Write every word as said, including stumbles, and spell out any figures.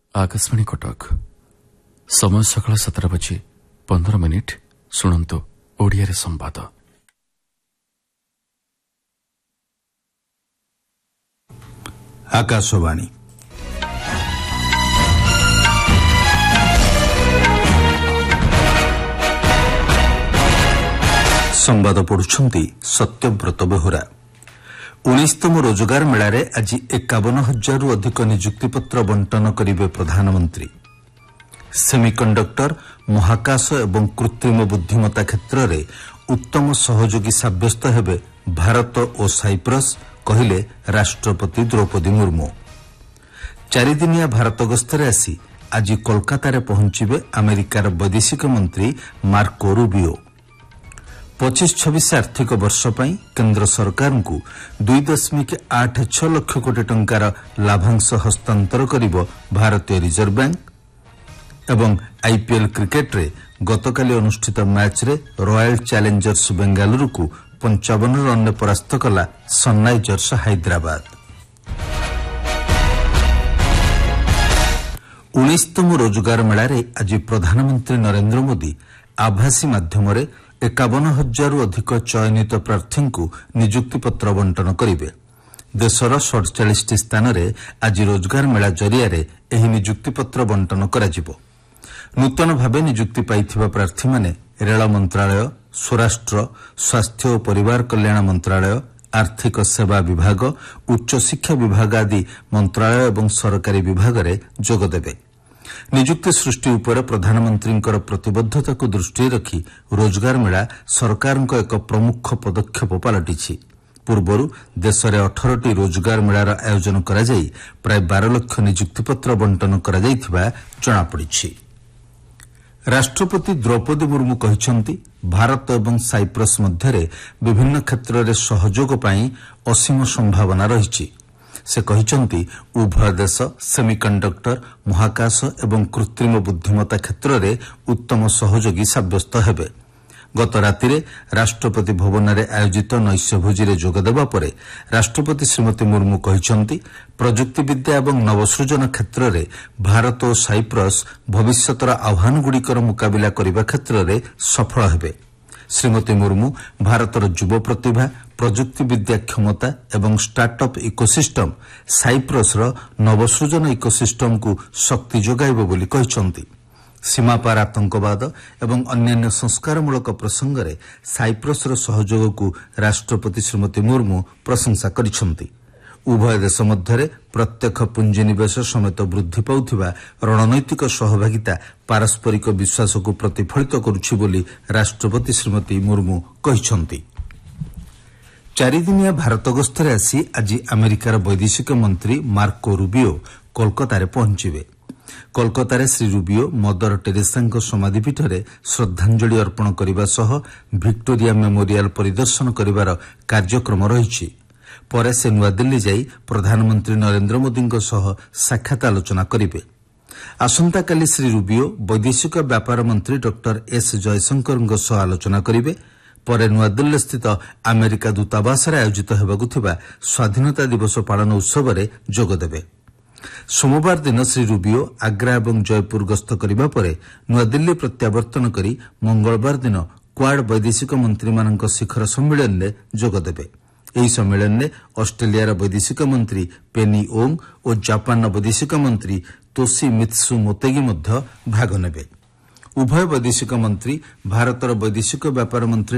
आकाशवाणी कटक समय सकाळ सतर बजे पंदर मिनिट शुणु ओडिया संवाद। आकाशवाणी संवाद पढ़ुछंती सत्यव्रत बेहुरा। उन्नीसतम रोजगार मेलारे आज एकावन हजार अधिक नियुक्तिपत्र बंटन करिवे प्रधानमंत्री। सेमिकंडक्टर महाकाश एवं कृत्रिम बुद्धिमत्ता क्षेत्र में उत्तम सहयोगी साब्यस्त हेबे भारत और साइप्रस, कहिले राष्ट्रपति द्रौपदी मुर्मू। चारिदिनिया भारत गस्तरे आसी आज कोलकाता रे पहुंचिबे अमेरिकार वैदेशिक मंत्री मार्को रूबियो। पच्चीस छब्बीस आर्थिक वर्ष पई केंद्र सरकार को दुई दशमिक आठ छ लाख कोटी टंकार लाभांश हस्तांतर करिबो भारतीय रिजर्व बैंक। एवं आईपीएल क्रिकेट रे गतकाली अनुष्ठित मैच रे रॉयल चैलेंजर्स बेंगालुरु को पंचावन रन ने परास्त कला सनराइजर्स हैदराबाद। उन्नीसतम रोजगार मेलारे आज प्रधानमंत्री नरेंद्र मोदी आभासी माध्यम एकावन हजार अधिक चयनित प्रार्थी को नियुक्तिपत्र बंटन करिवे। देशर सड़चाश स्थान में आज रोजगार मेला जरिया एही नियुक्तिपत्र बंटन कराजिबो। नूतन भावे नियुक्ति पाइथिबा प्रार्थी माने रेल मंत्रालय, स्वराष्ट्र, स्वास्थ्य और परिवार कल्याण मंत्रालय, आर्थिक सेवा विभाग, उच्च शिक्षा विभाग आदि मंत्रालय एवं सरकारी विभाग में जोगदेवे। नियुक्ति सृष्टि उपर प्रधानमंत्री प्रतिबद्धता को दृष्टि रखी रोजगार मेला सरकार एक प्रमुख पदक्षेप पलटिछि। पूर्वर देश में अठारह टी रोजगार मेलार आयोजन करा जाई प्राय बारह लाख नियुक्तिपत्र बंटन करा जाइथिबा जणापड़िछि। राष्ट्रपति द्रौपदी मुर्मू कहिसंती भारत एवं साइप्रस मध्यरे विभिन्न क्षेत्र में सहयोग पाई असीम संभावना रहिछि। से कहिसंती उभय देश सेमिकंडक्टर, महाकाश एवं कृत्रिम बुद्धिमत्ता क्षेत्र में उत्तम सहयोगी साब्यस्त हेबे। गत रातिरे राष्ट्रपति भवन में आयोजित नैश भोजी जोगदेवा परे राष्ट्रपति श्रीमती मुर्मू कहिसंती प्रजुक्ति विद्या एवं नवसृजन क्षेत्र में भारत और साइप्रस भविष्यतर आह्वानगुड़िकर मुकाबिला करने क्षेत्र में सफल हेबे। श्रीमती मुर्मू भारतर युव प्रतिभा, प्रजुक्ति विद्या क्षमता एवं स्टार्टअप इकोसिस्टम साइप्रसर नवसृजन इकोसिस्टम को शक्ति जोगाइब बोली कहिसंती। सीमापार आतंकवाद एवं अन्यान्य संस्कारमूलक प्रसंग में साइप्रसर सहयोग को राष्ट्रपति श्रीमती मुर्मू प्रशंसा करिसंती। उभय देश मध्य प्रत्यक्ष पुंजीनिवेश समेत वृद्धि पाउथिबा रणनैतिक सहभागिता पारस्परिक विश्वास को प्रतिफलित करुछि बोली राष्ट्रपति श्रीमती मुर्मू कहिसंती। चारिदिनिया भारत गस्तरे आसी आज अमेरिकार वैदेशिक मंत्री मार्को रूबियो कोलकाता रे पहुंचिबे। Kolkata Shri Rubio mother Teresa समाधिपीठ में श्रद्धांजलि अर्पण करने सह विक्टोरिया मेमोरियल परिदर्शन करिवार कार्यक्रम रहिछि। परे से नुआदिल्ली जाई प्रधानमंत्री नरेंद्र मोदी सह साक्षात आलोचना करिवे। आसंताकाली श्री रूबियो वैदेशिक व्यापार मंत्री डॉक्टर एस जयशंकर सह आलोचना करिवे। परे नुआदिल्ली स्थित अमेरिका दूतावास आयोजित हेबाकु थिबा स्वाधीनता दिवस पालन उत्सव में जोगदेवे। सोमवार दिन श्री रूबियो आग्रा एवं जयपुर गस्त करिबा परे नुआदिल्ली प्रत्यावर्तन करी मंगलवार दिन क्वाड वैदेशिक मंत्री मानक शिखर सम्मेलन में जोगदेवे। ଏହି ସମ୍ମିଳନୀରେ ଅଷ୍ଟ୍ରେଲିଆର ବୈଦେଶିକ ମନ୍ତ୍ରୀ ପେନି ଓଙ୍ଗ ଓ ଜାପାନର ବୈଦେଶିକ ମନ୍ତ୍ରୀ ତୋଶିମିତ୍ସୁ ମୋତେଗି ମଧ୍ୟ ଭାଗ ନେବେ। ଉଭୟ ବୈଦେଶିକ ମନ୍ତ୍ରୀ ଭାରତର ବୈଦେଶିକ ବ୍ୟାପାର ମନ୍ତ୍ରୀ